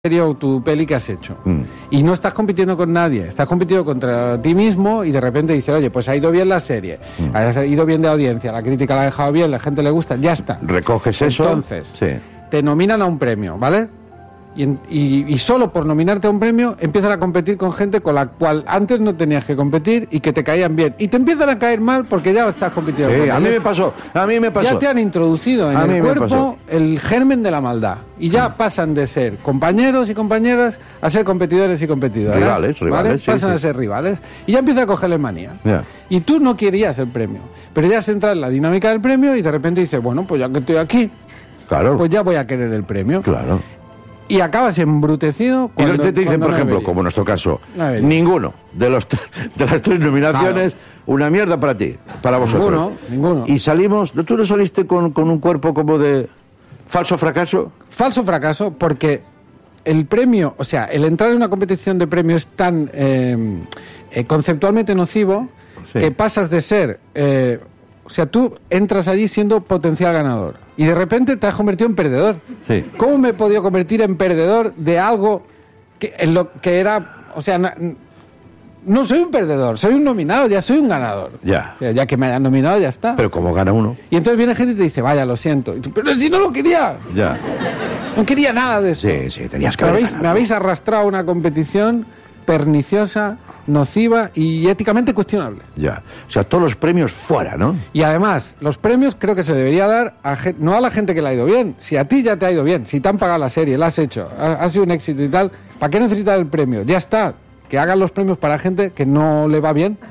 o tu peli que has hecho y no estás compitiendo con nadie, estás compitiendo contra ti mismo y de repente dices, oye, pues ha ido bien la serie, ha ido bien de audiencia, la crítica la ha dejado bien, la gente le gusta, ya está. Recoges eso. Entonces, sí. Te nominan a un premio, ¿vale? Y solo por nominarte a un premio empiezas a competir con gente con la cual antes no tenías que competir y que te caían bien. Y te empiezan a caer mal porque ya estás compitiendo con ellos. A mí me pasó. Ya te han introducido en el cuerpo el germen de la maldad. Y ya pasan de ser compañeros y compañeras a ser competidores y competidoras. Rivales, ¿vale? sí, pasan a ser rivales. Y ya empieza a cogerle manía. Yeah. Y tú no querías el premio. Pero ya se entra en la dinámica del premio y de repente dices, bueno, pues ya que estoy aquí, claro, pues ya voy a querer el premio. Claro. Y acabas embrutecido cuando, y te dicen, por ejemplo, como en nuestro caso, ninguno de las tres nominaciones, claro, una mierda para ti, para vosotros. Ninguno. Y salimos, ¿tú no saliste con un cuerpo como de falso fracaso? Falso fracaso, porque el premio, o sea, el entrar en una competición de premio es tan conceptualmente nocivo, sí, que pasas de ser... o sea, tú entras allí siendo potencial ganador y de repente te has convertido en perdedor. Sí. ¿Cómo me he podido convertir en perdedor de algo que, en lo que era... O sea, no soy un perdedor, soy un nominado, ya soy un ganador. Ya. O sea, ya que me hayan nominado, ya está. Pero como gana uno. Y entonces viene gente y te dice, vaya, lo siento. Y tú, pero si no lo quería. Ya. No quería nada de eso. Sí, tenías que haber ganado. Me habéis arrastrado a una competición perniciosa, nociva y éticamente cuestionable. Ya, o sea, todos los premios fuera, ¿no? Y además, los premios creo que se debería dar no a la gente que le ha ido bien. Si a ti ya te ha ido bien, si te han pagado la serie, la has hecho, ha sido un éxito y tal, ¿para qué necesitas el premio? Ya está, que hagan los premios para gente que no le va bien.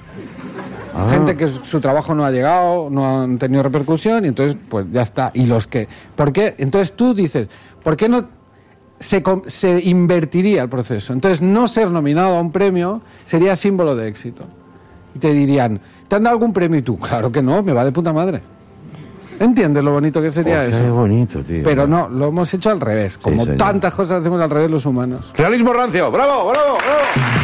Gente que su trabajo no ha llegado, no han tenido repercusión y entonces, pues ya está. Y los que... ¿Por qué? Entonces tú dices, ¿por qué no...? Se invertiría el proceso. Entonces, no ser nominado a un premio sería símbolo de éxito. Y te dirían, ¿te han dado algún premio? Y tú, claro que no, me va de puta madre. ¿Entiendes lo bonito que sería eso? Qué bonito, tío. Pero no, lo hemos hecho al revés. Como tantas cosas hacemos al revés los humanos. Realismo rancio. ¡Bravo, bravo, bravo!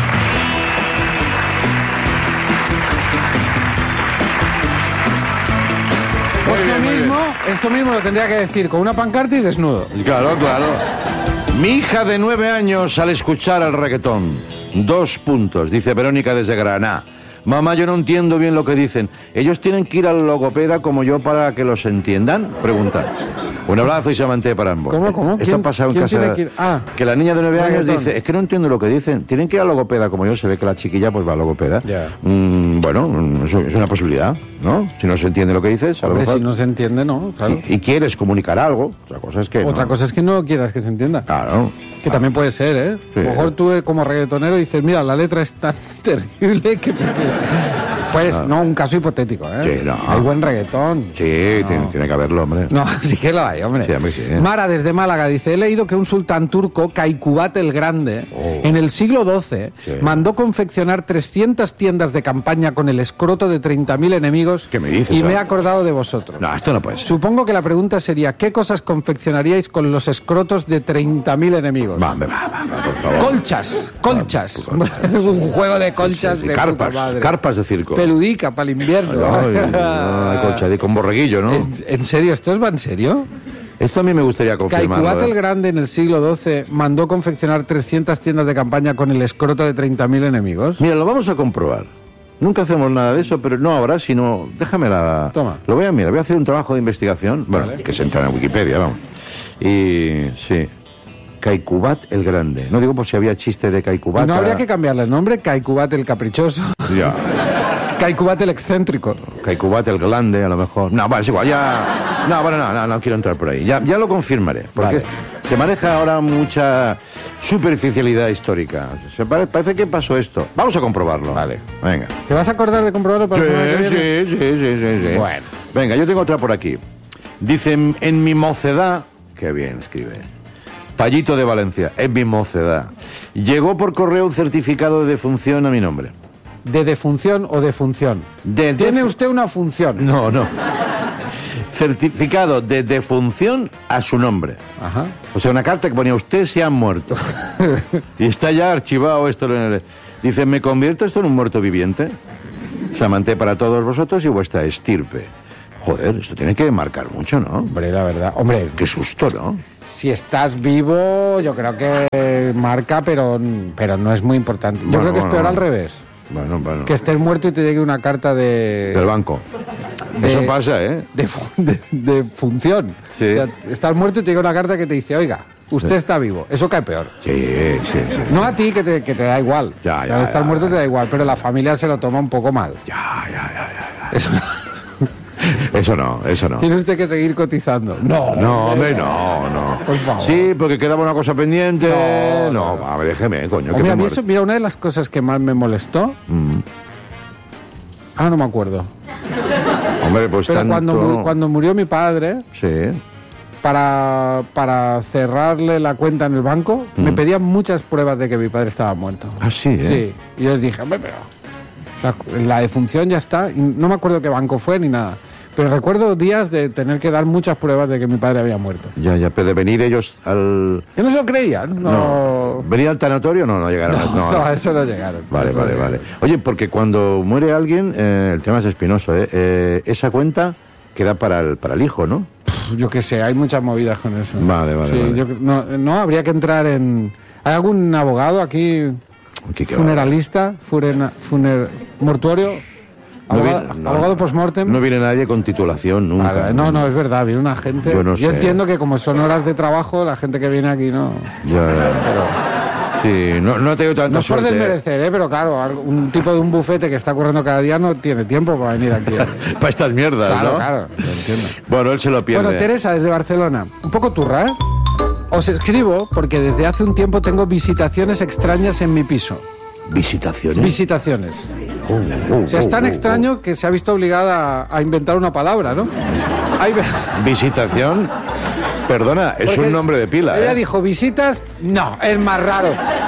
Esto mismo lo tendría que decir con una pancarta y desnudo. Claro, claro. Mi hija de 9 años al escuchar el reggaetón. 2 puntos, dice Verónica desde Granada. Mamá, yo no entiendo bien lo que dicen. ¿Ellos tienen que ir al logopeda como yo para que los entiendan? Pregunta. Un abrazo y se manté para ambos. ¿Cómo? Esto ha pasado en casa. Que la niña de 9 años dice, es que no entiendo lo que dicen. Tienen que ir al logopeda como yo. Se ve que la chiquilla pues va al logopeda. Yeah. Bueno, eso es una posibilidad, ¿no? Si no se entiende lo que dices, a lo mejor... Si no se entiende, no, claro. Y quieres comunicar algo, otra cosa es que cosa es que no quieras que se entienda. Claro. Que también puede ser, ¿eh? Sí. A lo mejor tú como reggaetonero dices, mira, la letra es tan terrible que... Pues, no, un caso hipotético, ¿eh? Sí, no. Hay buen reggaetón. Sí, no. Tiene que haberlo, hombre. No, sí que lo hay, hombre. Sí, hombre, sí. Mara, desde Málaga, dice, he leído que un sultán turco, Kaikubát el Grande, en el siglo XII, mandó confeccionar 300 tiendas de campaña con el escroto de 30.000 enemigos. ¿Qué me dices? Y me he acordado de vosotros. No, esto no puede ser. Supongo que la pregunta sería, ¿qué cosas confeccionaríais con los escrotos de 30.000 enemigos? Va, por favor. Colchas. Un juego de colchas de carpas, puta madre. Carpas de circo. Peludica para el invierno. No, colcha con borreguillo, ¿no? ¿En serio? ¿Esto va en serio? Esto a mí me gustaría confirmarlo. Kaikubát el Grande en el siglo XII mandó confeccionar 300 tiendas de campaña con el escroto de 30.000 enemigos. Mira, lo vamos a comprobar. Nunca hacemos nada de eso, pero no ahora, sino... Déjamela... Toma. Lo voy a mirar, voy a hacer un trabajo de investigación. Bueno, vale. Que se entra en Wikipedia, vamos. Y... sí... Kaikubát el Grande. No digo por si había chiste de Kaikubát. No habría que cambiarle el nombre. Kaikubát el Caprichoso. Ya. Kaikubát el Excéntrico. Kaikubát el Glande, a lo mejor. No, vale, es igual, ya... No, bueno, no quiero entrar por ahí. Ya lo confirmaré. Porque vale. Se maneja ahora mucha superficialidad histórica. Parece que pasó esto. Vamos a comprobarlo. Vale. Venga. ¿Te vas a acordar de comprobarlo para la semana que viene? Sí. Bueno. Venga, yo tengo otra por aquí. Dice, en mi mocedad... Qué bien escribe. Payito de Valencia, en mi mocedad. Llegó por correo un certificado de defunción a mi nombre. ¿De defunción o de función? ¿Tiene usted una función? No. Certificado de defunción a su nombre. Ajá. O sea, una carta que ponía, usted se ha muerto. Y está ya archivado esto. Dice, ¿me convierto esto en un muerto viviente? Samanté para todos vosotros y vuestra estirpe. Joder, esto tiene que marcar mucho, ¿no? Hombre, la verdad. Hombre, Qué susto, ¿no? si estás vivo, yo creo que marca, pero no es muy importante. Yo creo que es peor al revés. Bueno. Que estés muerto y te llegue una carta Del banco. Eso pasa, ¿eh? de función. Sí. O sea, estás muerto y te llega una carta que te dice, oiga, usted está vivo. Eso cae peor. Sí. No a ti, que te da igual. Ya, Estar muerto te da igual, pero la familia se lo toma un poco mal. Ya. Eso, Eso no. tiene usted que seguir cotizando. No, hombre, no. Por favor. Sí, porque quedaba una cosa pendiente. No. A ver, déjeme, coño. Hombre, que a me mí eso, mira, una de las cosas que más me molestó... no me acuerdo. Hombre, pues Pero tanto... cuando murió mi padre, Sí. para cerrarle la cuenta en el banco, me pedían muchas pruebas de que mi padre estaba muerto. Ah, sí, ¿eh? Sí. Y yo les dije, hombre, pero la defunción ya está. Y no me acuerdo qué banco fue ni nada. Pero recuerdo días de tener que dar muchas pruebas de que mi padre había muerto. Ya, pero de venir ellos al... Que no se lo creían. No. ¿Venir al tanatorio? No llegaron. No, a eso no llegaron. Vale. llegaron. Oye, porque cuando muere alguien, el tema es espinoso, ¿eh? Esa cuenta queda para el hijo, ¿no? Yo qué sé, hay muchas movidas con eso. Vale. Sí, no, habría que entrar en... ¿Hay algún abogado aquí? ¿Qué va? Funeralista, mortuorio, abogado post-mortem. No viene nadie con titulación nunca. Vale, no, es verdad, viene una gente. Yo no sé. Entiendo que como son horas de trabajo, la gente que viene aquí no. Ya. Sí, no tengo tanta No es por suerte. desmerecer, pero claro, un tipo de un bufete que está corriendo cada día no tiene tiempo para venir aquí. Para estas mierdas, ¿no? Claro, lo entiendo. Bueno, él se lo pierde. Bueno, Teresa, desde Barcelona. Un poco turra, ¿eh? Os escribo porque desde hace un tiempo tengo visitaciones extrañas en mi piso. ¿Visitaciones? Visitaciones. O sea, es tan extraño que se ha visto obligada a inventar una palabra, ¿no? Visitación. Perdona, es Porque un nombre de pila. Ella dijo, ¿visitas? No, es más raro.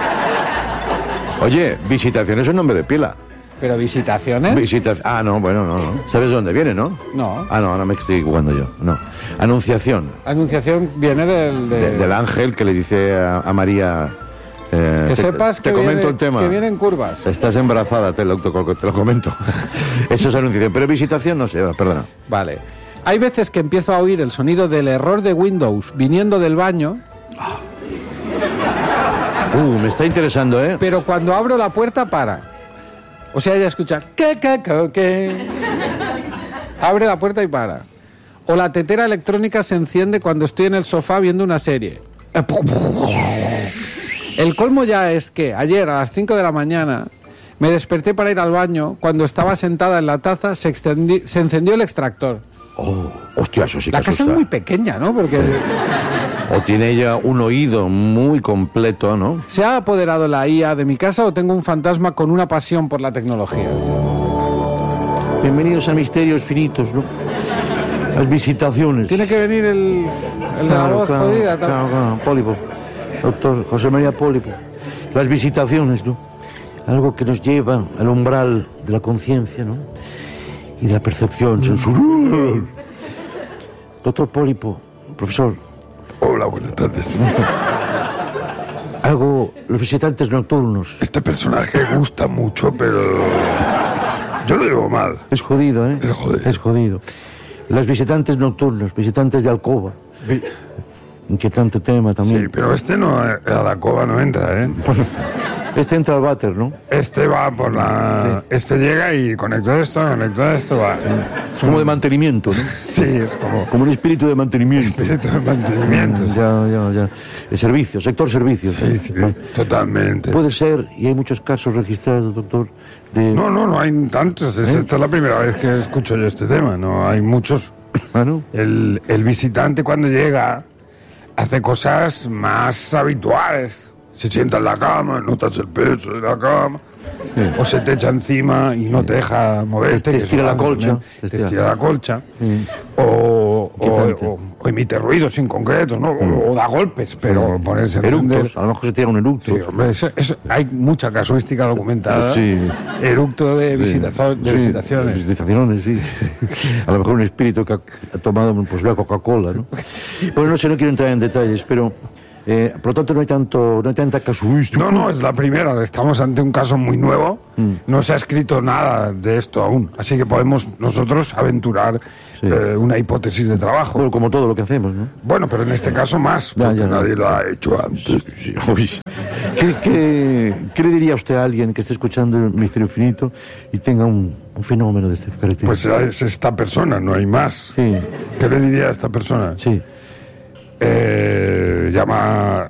Oye, visitación es un nombre de pila. ¿Pero visitaciones? No. ¿Sabes de dónde viene, no? No. No me estoy jugando yo. No. Anunciación. Anunciación viene Del ángel que le dice a María... que sepas te comento el tema. Que vienen curvas. Estás embarazada, te lo comento. Eso es anunciación. Pero visitación no sé, perdona. Vale. Hay veces que empiezo a oír el sonido del error de Windows viniendo del baño. Me está interesando, ¿eh? Pero cuando abro la puerta para. O sea, ella escucha ¿qué? Abre la puerta y para. O la tetera electrónica se enciende cuando estoy en el sofá viendo una serie. El colmo ya es que ayer a las 5 de la mañana me desperté para ir al baño. Cuando estaba sentada en la taza se encendió el extractor. Hostia, eso sí que La casa asusta. es muy pequeña, ¿no? Porque O tiene ella un oído muy completo, ¿no? ¿se ha apoderado la IA de mi casa o tengo un fantasma con una pasión por la tecnología? Bienvenidos a Misterios Finitos, ¿no? Las visitaciones. Tiene que venir el de la voz jodida. Claro, Pólipo. Doctor José María Pólipo. Las visitaciones, ¿no? Algo que nos lleva al umbral de la conciencia, ¿no? Y de la percepción sensorial. Doctor Pólipo, profesor. Hola, buenas tardes. Los visitantes nocturnos. Este personaje gusta mucho, pero yo lo llevo mal. Es jodido, ¿eh? Es jodido. Es jodido. Los visitantes nocturnos, visitantes de alcoba. Inquietante tema también. Sí, pero este no, a la cova no entra, ¿eh? Este entra al váter, ¿no? Este va por la... Este llega y conecta esto, va. Es como de mantenimiento, ¿no? Sí, es como... Como un espíritu de mantenimiento. Espíritu de mantenimiento. Sí, Ya. De servicios, sector servicios. sí, totalmente. Puede ser, y hay muchos casos registrados, doctor, de... No hay tantos. Esta es la primera vez que escucho yo este tema. No hay muchos. Ah, ¿no? El visitante cuando llega hace cosas más habituales. Se sienta en la cama, notas el peso de la cama, o se te echa encima y no te deja moverte. Te estira la colcha. Te estira la colcha. Sí. O emite ruidos inconcretos, ¿no? O da golpes, pero ponerse a encender... Eructos, a lo mejor se tira un eructo. Sí, hombre, hay mucha casuística documentada. Sí. Eructo de visitaciones. Visitaciones, sí. A lo mejor un espíritu que ha tomado pues, la Coca-Cola, ¿no? Bueno, no sé, no quiero entrar en detalles, pero Por lo tanto, no hay tanta casuística. No, es la primera. Estamos ante un caso muy nuevo. No se ha escrito nada de esto aún. Así que podemos nosotros aventurar una hipótesis de trabajo. Bueno, como todo lo que hacemos, ¿no? Bueno, pero en este caso más, porque nadie lo ha hecho antes. Sí. Uy. ¿Qué le diría usted a alguien que esté escuchando el Misterio Infinito y tenga un fenómeno de este carácter? Pues es esta persona, no hay más. Sí. ¿Qué le diría a esta persona? Sí. Llama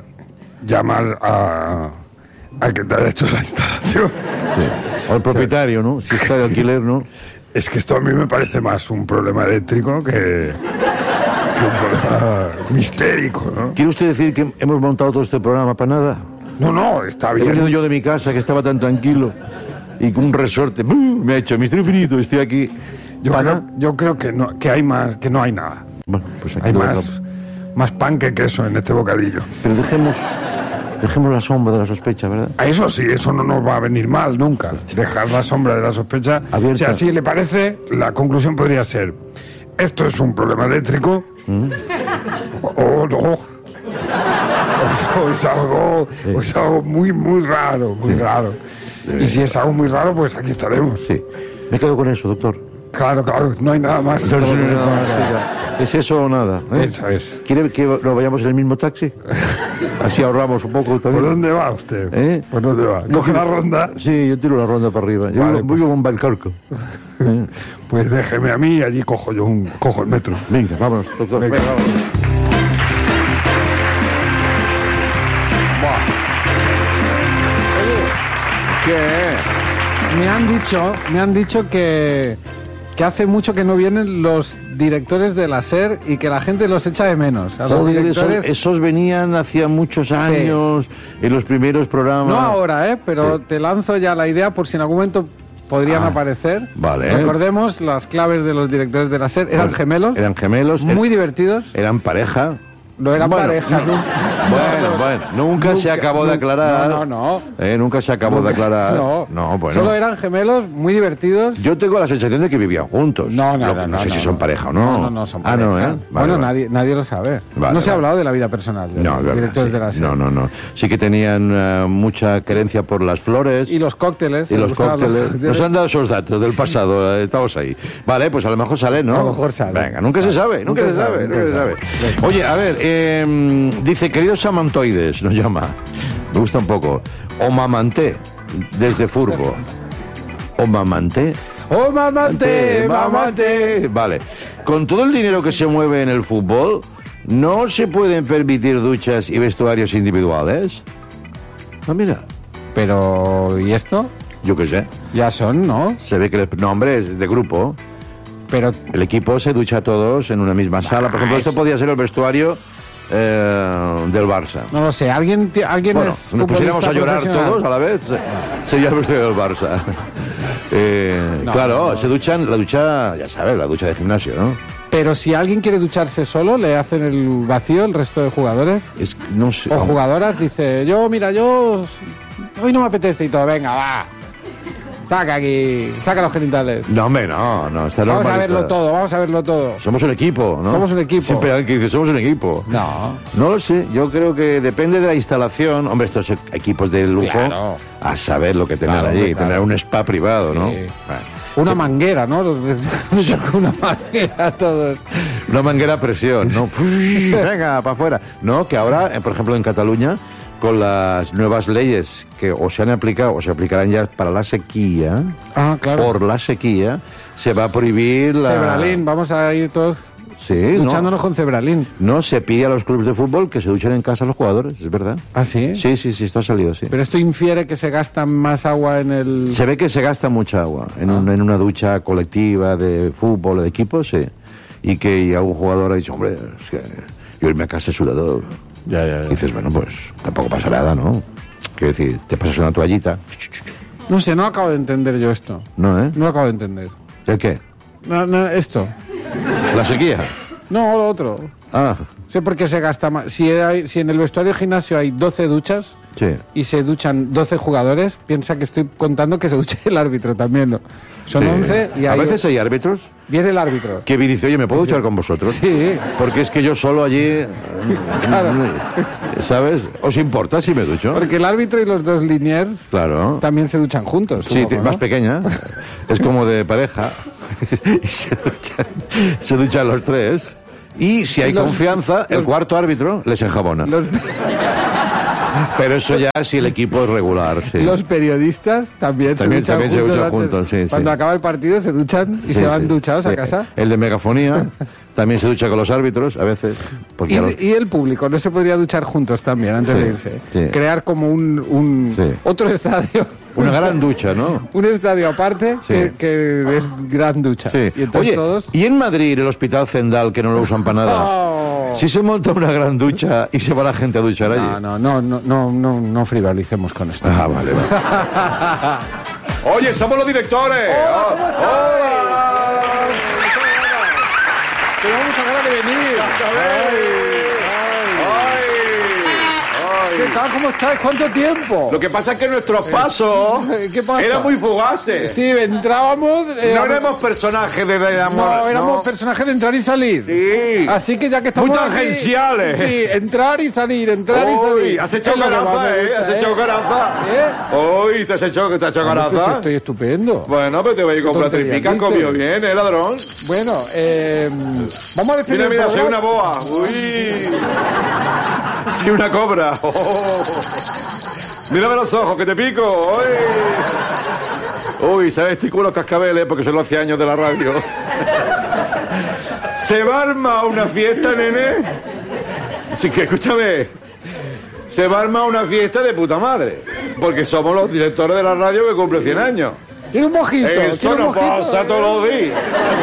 al que te ha hecho la instalación. Sí. O al propietario, ¿no? Si está de alquiler, ¿no? Es que esto a mí me parece más un problema eléctrico que un problema mistérico, ¿no? ¿Quiere usted decir que hemos montado todo este programa para nada? No, está He venido bien. yo de mi casa, que estaba tan tranquilo, y con un resorte me ha hecho Misterio Infinito, estoy aquí. Yo creo que no hay nada. Bueno, pues aquí Hay lo más pan que queso en este bocadillo. Pero dejemos la sombra de la sospecha, ¿verdad? A eso sí, eso no nos va a venir mal nunca. Dejar la sombra de la sospecha abierta. Si así le parece, la conclusión podría ser: esto es un problema eléctrico. O no. O es algo muy, muy raro, muy raro. Y si es algo muy raro, pues aquí estaremos. Sí. Me quedo con eso, doctor. Claro, no hay nada más. ¿Es eso o nada? Eso es. ¿Quiere que nos vayamos en el mismo taxi? Así ahorramos un poco también. ¿Por dónde va usted? ¿Por dónde va? ¿Coge la ronda? Sí, yo tiro la ronda para arriba. Yo Vale, voy con Valcarco. Pues déjeme a mí y allí cojo el metro. Venga, vámonos, doctor. Venga, vámonos. ¿Qué? Me han dicho que hace mucho que no vienen los directores de la SER y que la gente los echa de menos. A los Joder, directores... esos venían hacía muchos años, en los primeros programas. No ahora, pero Sí. te lanzo ya la idea por si en algún momento podrían aparecer. Vale. Recordemos las claves de los directores de la SER. Eran Vale. gemelos. Eran gemelos. Muy divertidos. Eran pareja. No eran Bueno, pareja. Bueno, nunca se acabó de aclarar. No. Nunca se acabó de aclarar. No, bueno. Solo eran gemelos muy divertidos. Yo tengo la sensación de que vivían juntos. No sé si son pareja o no. No son pareja. No, ¿eh? Vale, bueno, vale. Nadie lo sabe. Vale, no se ha vale. hablado de la vida personal de No, los es verdad, directores sí. de la SER. No. Sí que tenían mucha querencia por las flores. Y los cócteles. Y les los gustaban cócteles. Nos han dado esos datos del pasado, estamos ahí. Vale, pues a lo mejor sale, ¿no? A lo mejor sale. Venga, nunca se sabe. Oye, a ver, dice, queridos samantoides, nos llama. Me gusta un poco. Omamanté, desde Furgo. Omamanté. ¡Oh, mamante! ¡Mamante! Vale. Con todo el dinero que se mueve en el fútbol, ¿no se pueden permitir duchas y vestuarios individuales? Ah, mira. Pero, ¿y esto? Yo qué sé. Ya son, ¿no? Se ve que no, hombre, es de grupo. Pero, El equipo se ducha todos en una misma sala. Por ejemplo, esto podía ser el vestuario del Barça. no lo sé, ¿alguien Bueno, es nos pusiéramos a llorar futbolista todos a la vez, sería el vestuario del Barça. No, claro, no. se duchan, la ducha, ya sabes, la ducha de gimnasio, ¿no? Pero si alguien quiere ducharse solo, ¿le hacen el vacío el resto de jugadores? No sé. O jugadoras, dice, yo hoy no me apetece y todo, venga, va. Saca los genitales. No, hombre, no, está Vamos a normalizado. verlo todo. Somos un equipo, ¿no? Somos un equipo. Siempre hay alguien que dice, somos un equipo. No. No lo sé, yo creo que depende de la instalación. Hombre, estos equipos de lujo, Claro. a saber lo que tendrán Claro, allí, claro. tener un spa privado, ¿no? Sí. Bueno. Una manguera, ¿no? Una manguera todos. Una manguera a presión, ¿no? Venga, para afuera. No, que ahora, por ejemplo, en Cataluña, con las nuevas leyes que o se han aplicado o se aplicarán ya para la sequía, Ah, claro. por la sequía, se va a prohibir la... Cebralín, vamos a ir todos Sí, duchándonos con cebralín. no se pide a los clubes de fútbol que se duchen en casa los jugadores, es verdad. ¿Ah, sí? Sí, esto ha salido, sí. Pero esto infiere que se gasta más agua en el... Se ve que se gasta mucha agua en una ducha colectiva de fútbol o de equipo, sí. Y que algún jugador ha dicho, hombre, es que yo irme a casa sudador. Ya. Y dices, bueno, pues tampoco pasa nada, ¿no? Quiero decir, te pasas una toallita. No sé, no acabo de entender yo esto. ¿No, eh? No lo acabo de entender. ¿El qué? No, esto. ¿La sequía? No, lo otro. Ah, Sé por qué se gasta más. Si en el vestuario de gimnasio hay 12 duchas, Sí. y se duchan 12 jugadores, piensa que estoy contando que se duche el árbitro también, ¿no? Son Sí. 11 y A ahí veces hay árbitros viene el árbitro. que dice, oye, ¿me puedo duchar con vosotros? Sí. Porque es que yo solo allí... Claro. ¿Sabes? ¿Os importa si me ducho? Porque el árbitro y los dos liniers Claro. también se duchan juntos. Sí, supongo, más ¿no? pequeña. Es como de pareja. Y se duchan los tres. Y si hay Los- confianza, el los- cuarto árbitro les enjabona. Los, Pero eso ya si el equipo es regular, sí. los periodistas también se duchan también se juntos. duchan antes. juntos, sí, sí. Cuando acaba el partido se duchan y Sí, se van sí. duchados a casa. El de megafonía también se ducha con los árbitros, a veces. Porque a los- Y el público, ¿no se podría duchar juntos también antes Sí, de irse? sí. Crear como un Sí. otro estadio. Una gran ducha, ¿no? Un estadio aparte Sí. que es gran ducha. Sí. Y entonces Oye, todos... ¿y en Madrid el Hospital Zendal, que no lo usan para nada? ¡Oh! Si se monta una gran ducha y se va la gente a duchar allí. No frivolicemos con esto. Ah, vale, vale. Oye, somos los directores. Hola, ¿cómo estás? Tenemos muchas ganas de venir. ¿Qué tal? ¿Cómo estáis? ¿Cuánto tiempo? Lo que pasa es que nuestros pasos ¿Qué pasa? eran muy fugaces. Sí, entrábamos... No éramos personajes de amor. No, éramos personajes de entrar y salir. Sí. Así que ya que estamos Muy aquí- tangenciales. Sí, entrar y salir, entrar y salir. Uy, has hecho Es lo que más caraza, me ¿eh? gusta, Has hecho caraza. ¿Eh? Uy, te has hecho Pues caraza. estoy estupendo. Bueno, pero te voy a comprar Tontería, tripicas, dices. comió bien, ladrón? Bueno, vamos a despedir Mira, el mira, soy programa. una boa. Uy. Sí, una cobra. Oh. Mírame los ojos, que te pico. Uy, ¿sabes? Estoy con los cascabeles porque son los 100 años de la radio. ¿Se va a armar una fiesta, nene? Sí, que escúchame. Se va a armar una fiesta de puta madre. Porque somos los directores de la radio que cumple 100 años. ¿Tiene un mojito? Eso ¿Tiene un no mojito? pasa todos los días.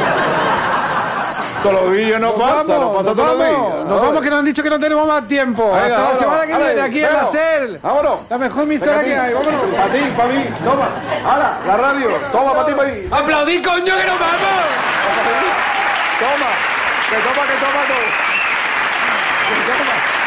Todos los días no pasa, no pasa nos todos los días. vamos, nos vamos que nos han dicho que no tenemos más tiempo. Venga, Hasta la vámonos, semana que vale, viene aquí en la vámonos. SER. Vámonos. La mejor emisora que hay, vámonos. Para ti, para mí, toma. Ahora, la radio. Toma, para ti, para mí. ¡Aplaudid, coño, que nos vamos! Toma. Que toma tú. Toma.